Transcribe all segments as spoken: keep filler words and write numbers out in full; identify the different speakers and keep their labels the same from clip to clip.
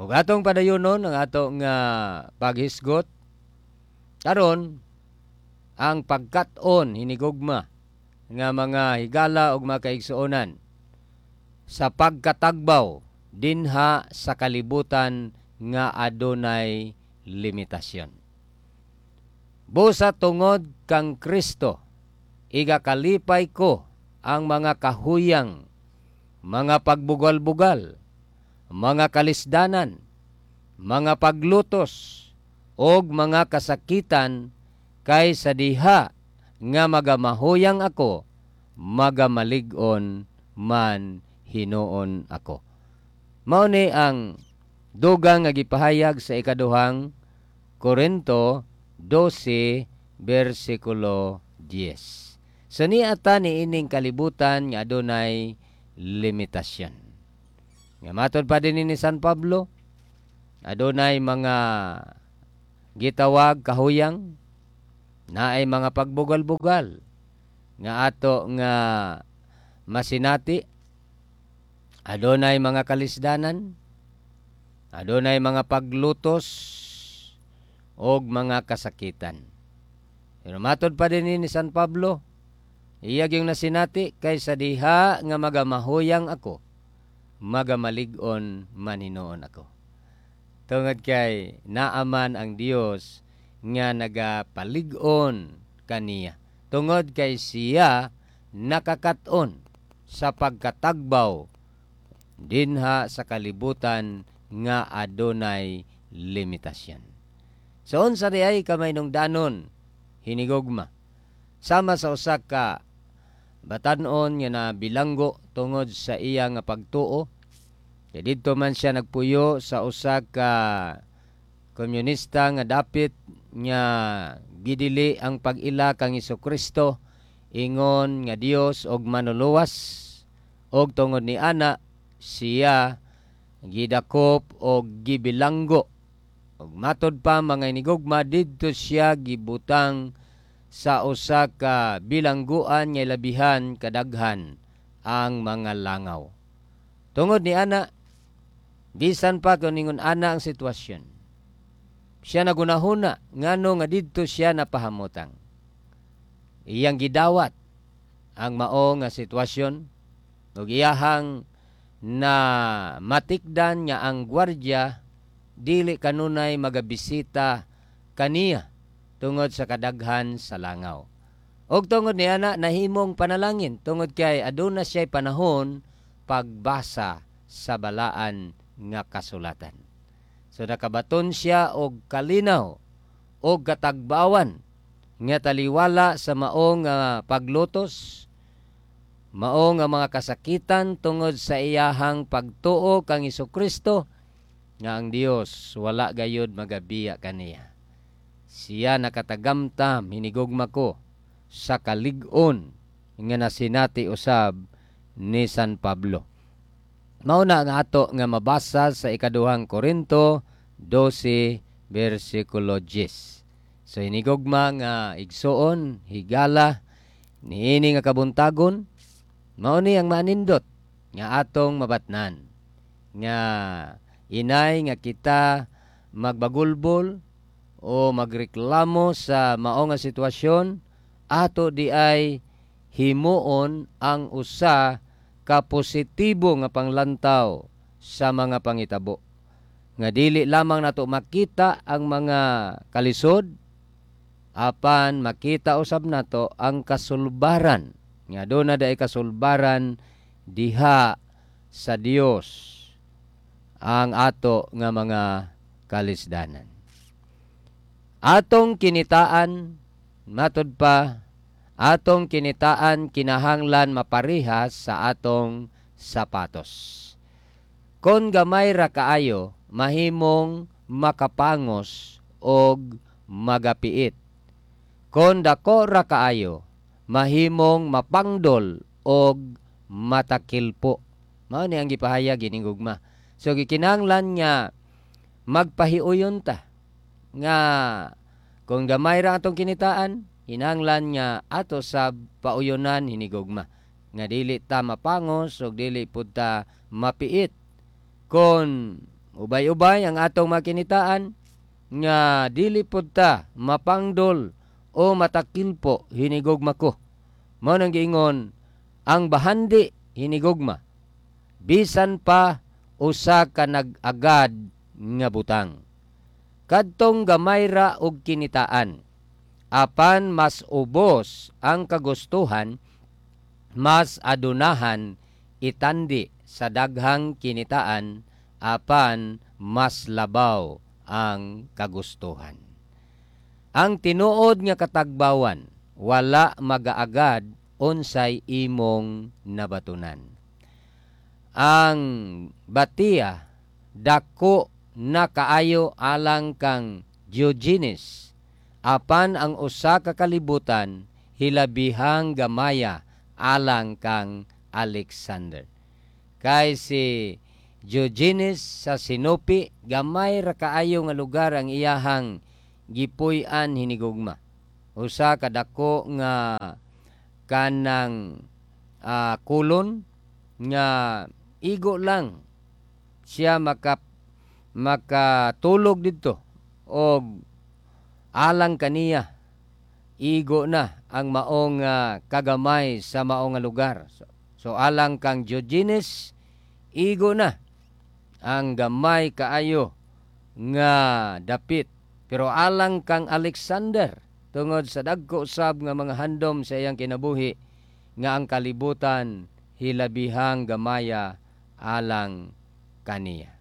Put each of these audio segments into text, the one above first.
Speaker 1: ug atong padayonon ang ato nga paghisgot karon ang pagkat-on hinigugma nga mga higala ug mga kaigsuonan sa pagkatagbaw dinha sa kalibutan nga adunay limitasyon. Busa tungod kang Kristo, igakalipay ko ang mga kahuyang, mga pagbugal-bugal, mga kalisdanan, mga paglutos, og mga kasakitan kay sa diha nga magamahuyang ako, magamalig-on man hinuon ako. Mao ni ang dugang nga gipahayag sa ikaduhang Korinto twelve bersikulo ten. So niata ni ining kalibutan nga adunay limitasyon. Nga matod pa din ni San Pablo, adunay mga gitawag kahuyang, naay mga pagbugal-bugal nga ato nga masinati, adunay mga kalisdanan, adunay mga paglutos og mga kasakitan. Pero matod pa din ni San Pablo, iyag yung nasinati kaysa diha nga magamahuyang ako, magamalig-on man hinuon ako. Tungod kay naaman ang Dios nga nagapalig-on kaniya. Tungod kay siya nakakat-on sa pagkatagbaw dinha sa kalibutan nga adunay limitasyon. So unsa di ay kamay nung danon hinigugma sama sa usa ka batan-on nga na bilanggo tungod sa iya nga pagtuo. Kay didto man siya nagpuyo sa usa ka komunista nga dapit nga gidili ang pag-ila kang Hesukristo ingon nga Dios og manuluwas, og tungod ni ana siya gidakop og gibilanggo. Og matod pa mga inigugma, didto siya gibutang sa usa ka bilangguan nga labihan kadaghan ang mga langaw. Tungod ni ana, bisan pa kung ningon ana ang sitwasyon, siya nagunahuna ngano nga didto siya napahamutang. Iyang gidawat ang mao nga sitwasyon ug iyahang na matikdan nga ang gwardiya dili kanunay magabisita kaniya tungod sa kadaghan sa langaw. Og tungod ni ana nahimong panalangin tungod kay aduna siya'y panahon pagbasa sa balaan nga kasulatan. So nakabaton siya og kalinaw og katagbawan nga taliwala sa maong uh, paglutos, maong nga mga kasakitan tungod sa iyahang pagtuo kang Hesukristo nga ang Dios wala gayud magabiya kaniya. Siya nakatagamtam hinigugma ko sa kalig-on nga nasinati usab ni San Pablo. Mauna nga ato nga mabasa sa ikaduhang Korinto twelve bersikulo ten. So hinigugma nga igsuon, higala, niini nga kabuntagon, mao ni ang manindot nga atong mabatnan. Nga inay nga kita magbagulbol o magreklamo sa mao nga sitwasyon, ato di ay himuon ang usa ka positibo nga panglantaw sa mga pangitabo. Nga dili lamang nato makita ang mga kalisod, apan makita usab nato ang kasulbaran. Nga doon na daay kasulbaran diha sa Dios ang ato nga mga kalisdanan. Atong kinitaan, matod pa, atong kinitaan kinahanglan maparihas sa atong sapatos. Kon gamay ra kaayo, mahimong makapangos og magapiit. Kon dako ra kaayo, mahimong mapangdol og matakilpo. Mao ni ang gipahayag ining gugma. So gikinahanglan nga magpahiuyon ta nga kung gamay ra atong kinitaan, hinanglan nga ato sa pauyonan hinigugma nga dili ta mapangos o dili pud ta mapiit. Kon ubay-ubay ang atong makinitaan nga dili pud ta mapangdol o matakilpo hinigugma ko. Mao nang giingon ang bahandi hinigugma bisan pa usa ka nag-agad nga butang. Kadtong gamay ra og kinitaan, apan mas ubos ang kagustuhan, mas adunahan itandi sa daghang kinitaan, apan mas labaw ang kagustuhan. Ang tinuod nga katagbawan, wala magaagad unsay imong nabatunan. Ang batiya, dako na kaayo alang kang Diogenes, apan ang usa ka kalibutan hilabihang gamaya alang kang Alexander. Kay si Diogenes sa Sinope, gamay ra kaayo nga lugar ang iyahang gipuy-an hinigugma. Usa ka dako nga kanang uh, kulon nga igo lang siya maka makatulog dito og alang kaniya igo na ang maong uh, kagamay sa maong lugar. So, so alang kang Diogenes, igo na ang gamay kaayo nga dapit. Pero alang kang Alexander, tungod sa dagko usab nga mga handom sa iyang kinabuhi, nga ang kalibutan hilabihang gamaya alang kaniya.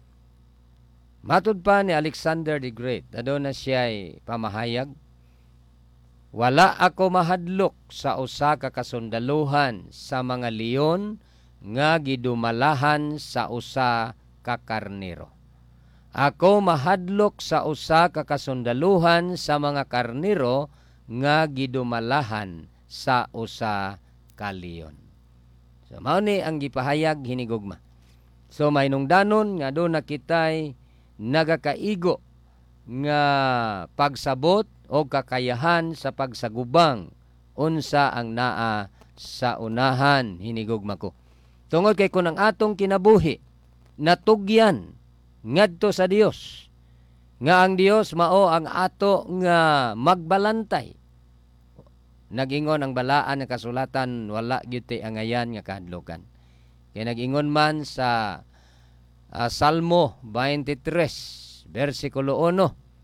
Speaker 1: Matud pa ni Alexander the Great, aduna siya'y pamahayag, wala ako mahadlok sa usa ka kasundaluhan sa mga leon nga gidumalahan sa usa ka karnero. Ako mahadlok sa usa ka kasundaluhan sa mga karnero nga gidumalahan sa usa ka leon. So mao ni ang gipahayag hinigugma. So mainungdanon nga do na kitay nagakaigo nga pagsabot o kakayahan sa pagsagubang unsa ang naa sa unahan hinigugma ko. Tungod kay kun ang atong kinabuhi natugyan ngadto sa Dios, nga ang Dios mao ang ato nga magbalantay. Nagingon ang balaan nga kasulatan, wala gyud ti angayan nga kahadlokan. Kay nagingon man sa Uh, Salmo twenty-three, versikulo one,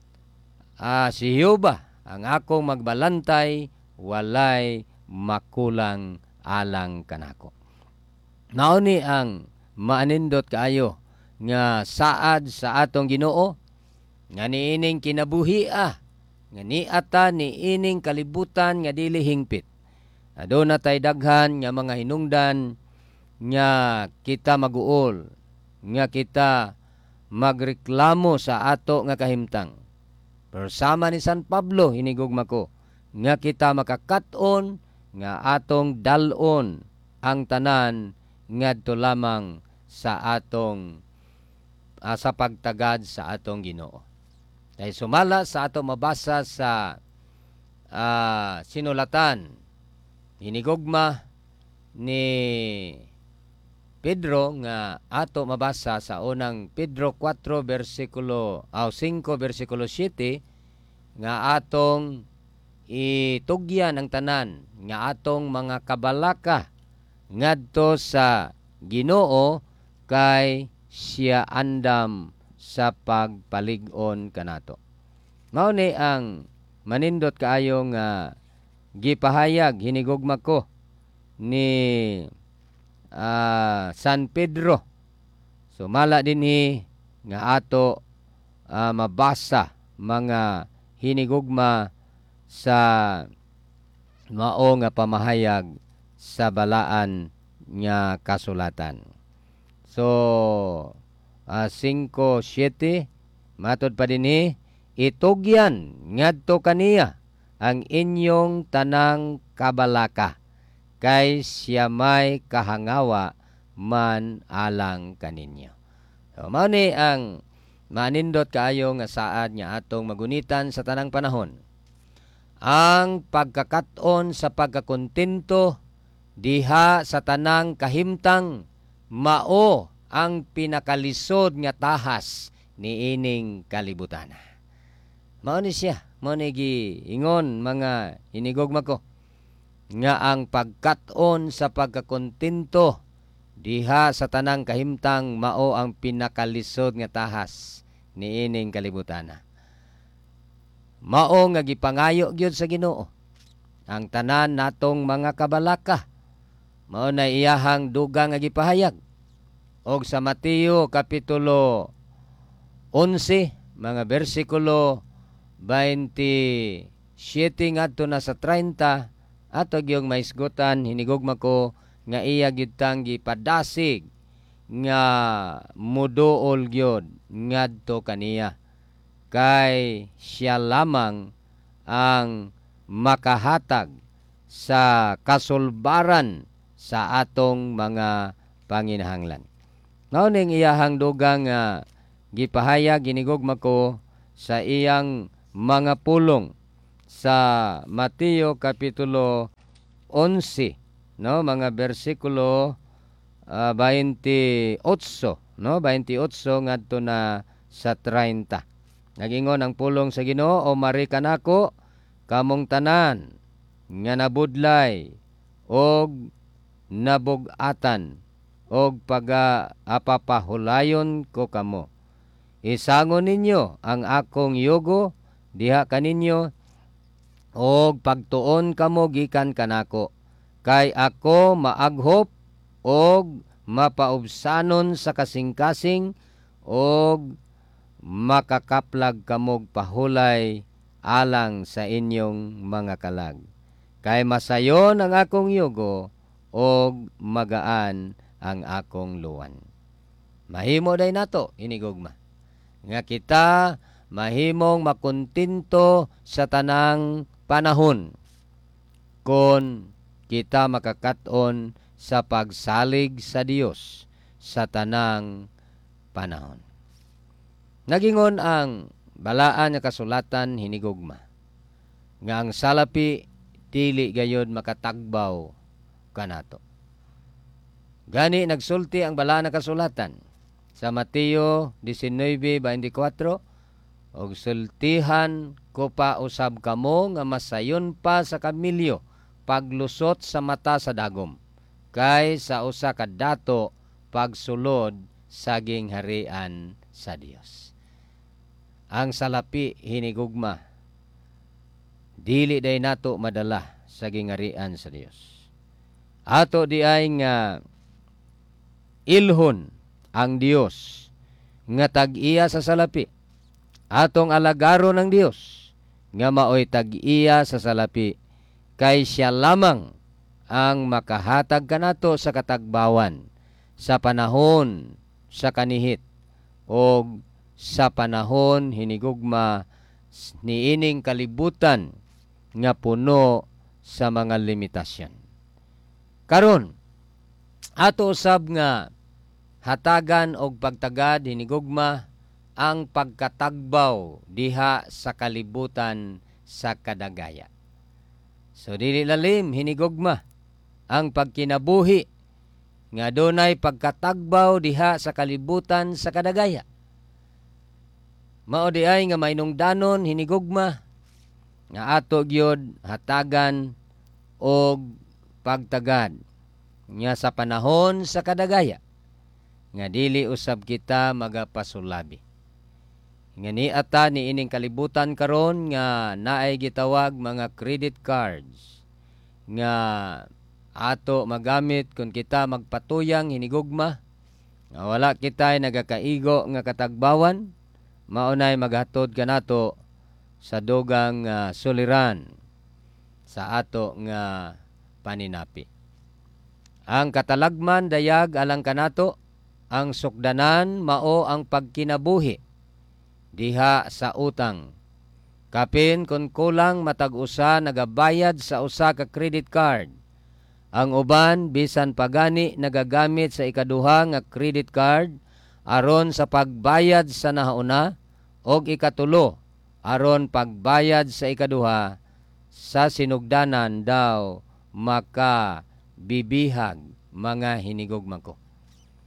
Speaker 1: uh, si Jehova ang akong magbalantay, walay makulang alang kanako. Nauni ang maanindot kaayo nga saad sa atong Ginoo, nga niining kinabuhia, nga niata niining kalibutan nga dili hingpit. Aduna tay daghan nga mga hinungdan nga kita maguol, nga kita magreklamo sa ato nga kahimtang. Pero sama ni San Pablo hinigugma ko, nga kita makakat-on nga atong dalon ang tanan ngadto lamang sa atong uh, sa pagtagad sa atong Ginoo. Dahil sumala sa ato mabasa sa uh, sinulatan hinigugma ni Pedro nga ato mabasa sa unang Pedro four versikulo o five versikulo seven, nga atong itugyan ang tanan nga atong mga kabalaka ngadto sa Ginoo kay siya andam sa pagpalig-on kanato. Mao ni ang manindot kaayo nga gipahayag hinigugma ko ni Uh, San Pedro. Sumala dinhi nga ato uh, mabasa mga hinigugma sa mao nga pamahayag sa balaan nga kasulatan. So uh, five seven matud pa dinhi, itugyan ngadto kaniya ang inyong tanang kabalaka, kay siya may kahangawa man alang kaninyo. So, mao ni ang manindot kaayo nga saad nga atong magunitan sa tanang panahon. Ang pagkakat-on sa pagkakontento diha sa tanang kahimtang, mao ang pinakalisod nga tahas ni ining kalibutan. Mao ni siya, mao ni giingon mga hinigugma ko, nga ang pagkat-on sa pagkakontento diha sa tanang kahimtang mao ang pinakalisod nga tahas ni ining kalibutan. Mao nga gipangayo gyud sa Ginoo ang tanan natong mga kabalaka. Mao na iyahang dugang nga gipahayag. Og sa Mateo kapitulo eleven mga bersikulo twenty-seven ngadto na sa thirty ato gyung maisgutan hinigugma ko nga iya gyud tang gipadasig nga muduol gyud ngadto kaniya, kay siya lamang ang makahatag sa kasulbaran sa atong mga panginahanglan. Mao ning iyahang dugang nga gipahayag hinigugma ko sa iyang mga pulong sa Mateo kapitulo eleven, no, mga bersikulo uh, twenty-eight, no, twenty-eight ngadto na sa thirty. Nagingon ang pulong sa Ginoo, o mari kanako kamong tanan nga nabudlay og nabug-atan og pag-apapahulayon ko kamo. Isangon ninyo ang akong yugo diha kaninyo og pagtuon kamo gikan kanako, kay ako maaghop og mapaubsanon sa kasing-kasing og makakaplag kamog pahulay alang sa inyong mga kalag. Kay masayon ang akong yugo og magaan ang akong luwan. Mahimo day nato hinigugma nga kita mahimong makontinto sa tanang panahon kon kita makakat-on sa pagsalig sa Dios sa tanang panahon. Nagingon ang balaan nga kasulatan hinigugma nga ang salapi dili gayud makatagbaw kanato. Gani nagsulti ang balaan nga kasulatan sa Mateo nineteen twenty-four, og sultihan ko pa usab kamo nga masayon pa sa kamilyo paglusot sa mata sa dagom, kay sa usa ka dato pagsulod sa gingharian sa Dios. Ang salapi hinigugma dili day nato madala sa gingharian sa Dios. Ato di ay nga ilhon ang Dios nga tag-iya sa salapi. Atong alagaron ng Dios nga maoy tag-iya sa salapi, kay siya lamang ang makahatag kanato sa katagbawan sa panahon sa kanihit o sa panahon hinigugma niining kalibutan nga puno sa mga limitasyon. Karon ato usab nga hatagan og pagtagad hinigugma ang pagkatagbaw diha sa kalibutan sa kadagaya. So dili lalim hinigugma ang pagkinabuhi nga dunay pagkatagbaw diha sa kalibutan sa kadagaya. Mao di ay nga mainungdanon hinigugma nga ato gyud hatagan og pagtagad nga sa panahon sa kadagaya nga dili usab kita magapasulabi. Nga ni ata ni ining kalibutan karon nga naay gitawag mga credit cards nga ato magamit kung kita magpatuyang hinigugma nga wala kitay nagakaigo nga katagbawan, maunay maghatod kanato sa dugang uh, suliran sa ato nga paninapi. Ang katalagman dayag alang kanato, ang sukdanan mao ang pagkinabuhi diha sa utang. Kapin kung kulang matag usa nagabayad sa usa ka credit card. Ang uban bisan pagani nagagamit sa ikaduha nga credit card aron sa pagbayad sa nahauna, og ikatulo aron pagbayad sa ikaduha. Sa sinugdanan daw maka bibihag mga hinigugma ko.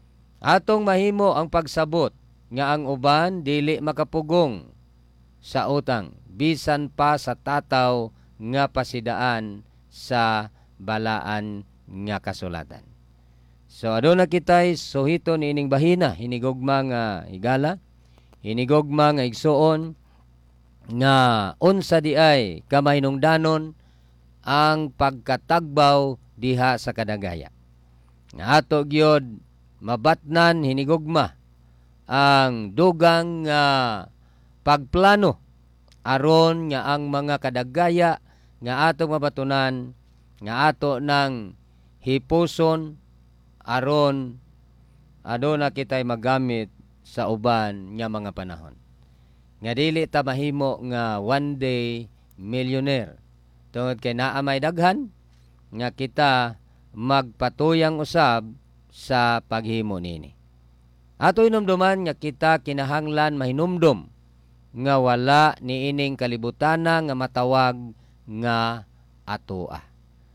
Speaker 1: Atong mahimo ang pagsabot nga ang uban dili makapugong sa utang bisan pa sa tataw nga pasidaan sa balaan nga kasulatan. So aduna kitay suhito niining bahina, hinigugma nga higala, hinigugma nga igsuon nga unsa di ay kamahinungdanon ang pagkatagbaw diha sa kadagaya. Nga ato gyud mabatnan hinigugma ang dugang nga pagplano aron nga ang mga kadagaya nga atong mabatunan nga ato nang hipuson aron aduna kitay magamit sa uban nga mga panahon. Nga dili ta mahimo nga one day millionaire. Tungod kay naa may daghan nga kita magpatuyang usab sa paghimo nini. Ato inumduman nga kita kinahanglan mahinumdom nga wala niining kalibutana nga matawag nga atoa.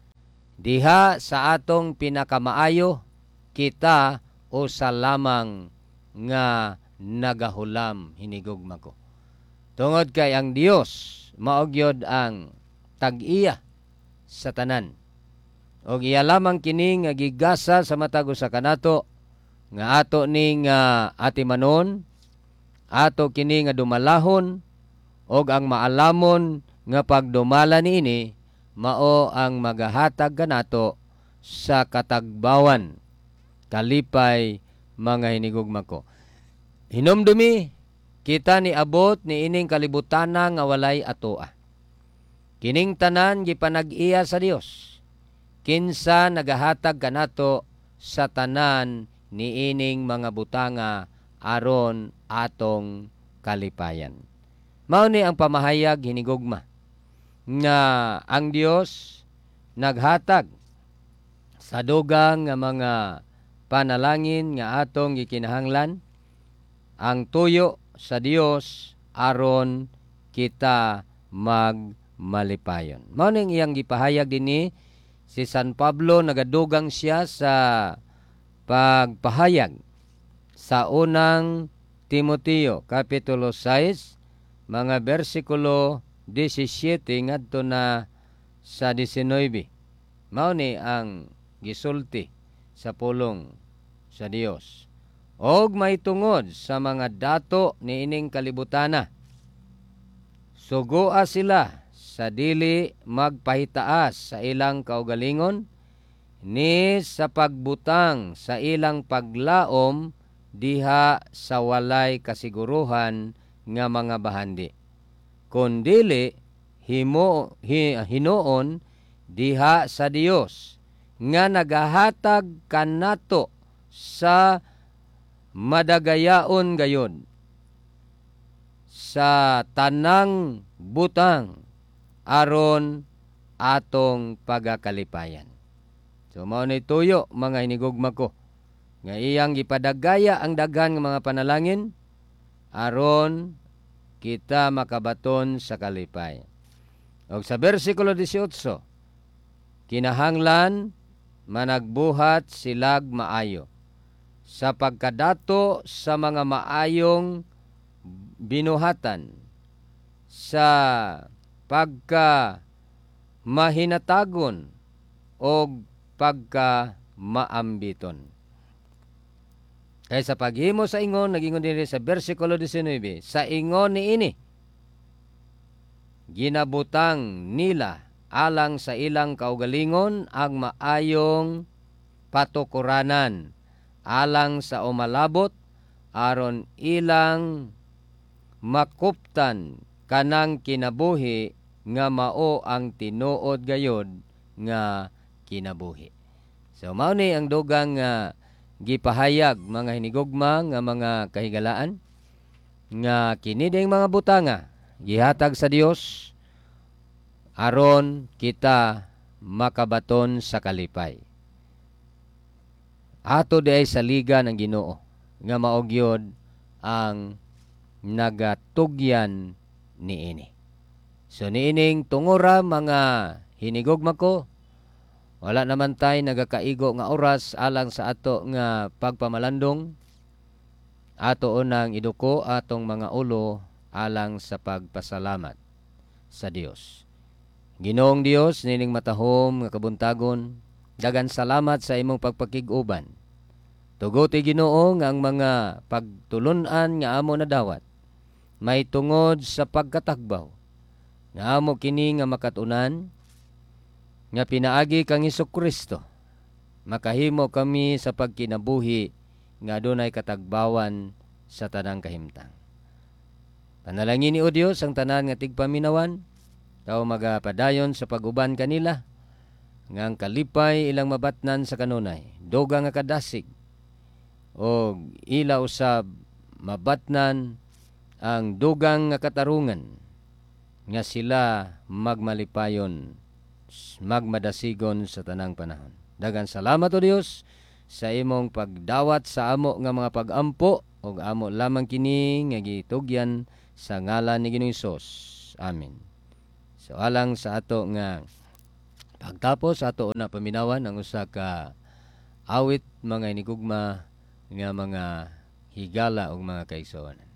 Speaker 1: Diha sa atong pinakamaayo kita usa lamang nga nagahulam hinigugma ko. Tungod kay ang Dios maogyod ang tag-iya sa tanan. Og iya lamang kini nga gigasa sa matag usa kanato nga ato ning uh, atimanon, ato kini nga dumalahon og ang maalamon nga pagdumala niini mao ang magahatag kanato sa katagbawan. Kalipay mga hinigugma ko. Hinumdumi kita ni abot ni ining kalibutana nga walay atoa. Kining tanan gipanag-iya sa Dios. Kinsa nagahatag kanato sa tanan ni ining mga butanga aron atong kalipayan. Mao ni ang pamahayag hinigugma nga ang Dios naghatag sa dugang nga mga panalangin nga atong gikinahanglan ang tuyo sa Dios aron kita magmalipayon. Mao ning iyang gipahayag dinhi si San Pablo, nagadugang siya sa pagpahayag sa unang Timoteo kapitulo six mga bersikulo seventeen ngadto na sa nineteen. Mao ni ang gisulti sa pulong sa Dios. Og may tungod sa mga dato ni ining kalibutana. Sugoa sila sa dili magpahitaas sa ilang kaugalingon ni sa pagbutang sa ilang paglaom diha sa walay kasiguruhan nga mga bahandi. Kundili himo hi, hinoon diha sa Dios nga nagahatag kanato sa madagayaon gayon sa tanang butang aron atong pagakalipayan. So mao ni tuyo mga hinigugma ko nga iyang gipadagaya ang daghan nga mga panalangin aron kita makabaton sa kalipay. Og sa bersikulo eighteen, kinahanglan managbuhat silag maayo sa pagkadato sa mga maayong binuhatan, sa pagka mahinatagon o pagka maambiton. Kaya sa paghimo sa ingon, nagingon din sa bersikulo nineteen, sa ingon ni ini, ginabutang nila alang sa ilang kaugalingon ang maayong patukuranan alang sa umalabot aron ilang makuptan kanang kinabuhi nga mao ang tinuod gayod nga kinabuhi. So mao ni ang dugang nga uh, gipahayag mga hinigugma nga mga kahigalaan nga kini ding mga butanga gihatag sa Dios aron kita makabaton sa kalipay. Ato di ay saliga ng Ginoo nga maogyod ang nagatugyan niini. So niining tungora mga hinigugma ko, Wala naman tay nagakaigo nga oras alang sa ato nga pagpamalandong, ato unang iduko atong mga ulo alang sa pagpasalamat sa Dios. Ginoong Dios, nining matahom nga kabuntagon, dagan salamat sa imong pagpakig-uban. Tuguti Ginoo nga ang mga pagtulunan nga amo nadawat may tungod sa pagkatagbaw nga amo kini nga makatunan nga pinaagi kang Hesukristo. Makahimo kami sa pagkinabuhi nga adunay katagbawan sa tanang kahimtang. Panalangin ni O Dios ang tanan nga tigpaminawan, Kao magapadayon sa pag-uban kanila, nga ang kalipay ilang mabatnan sa kanunay, doga nga kadasig, o ila usab mabatnan ang dugang nga katarungan, nga sila magmalipayon, magmadasigon sa tanang panahon. Dagan salamat o Dios sa imong pagdawat sa amo nga mga pag-ampo, o amo lamang kini nga gitugyan sa ngalan ni Ginoong Hesus. Amen. So alang sa ato nga pagtapos ato una paminawan ang usa ka awit mga inigugma nga mga higala o mga kaigsoon.